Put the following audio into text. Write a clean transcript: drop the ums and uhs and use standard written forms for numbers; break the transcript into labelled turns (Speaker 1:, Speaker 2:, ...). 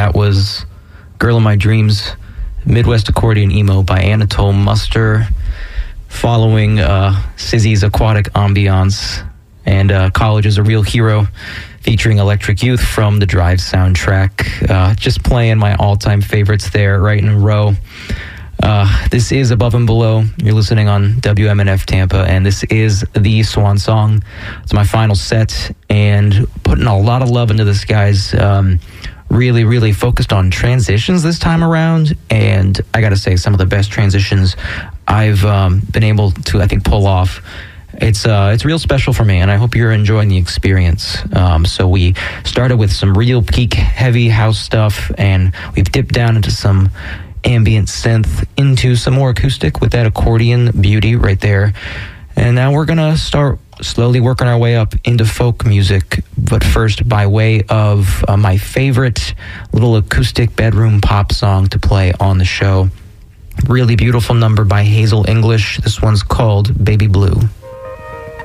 Speaker 1: that was Girl in My Dreams, Midwest Accordion Emo by Anatole Muster, following Sizzy's Aquatic Ambiance and College is a Real Hero, featuring Electric Youth from the Drive soundtrack. Just playing my all-time favorites there right in a row. This is Above and Below. You're listening on WMNF Tampa, and this is the Swan Song. It's my final set, and putting a lot of love into this, guys. Really, really focused on transitions this time around, and I gotta say, some of the best transitions I've been able to, I think, pull off. It's real special for me, and I hope you're enjoying the experience. So we started with some real peak heavy house stuff, and we've dipped down into some ambient synth, into some more acoustic with that accordion beauty right there. And now we're gonna start slowly working our way up into folk music, but first by way of my favorite little acoustic bedroom pop song to play on the show. Really beautiful number by Hazel English. This one's called Baby Blue.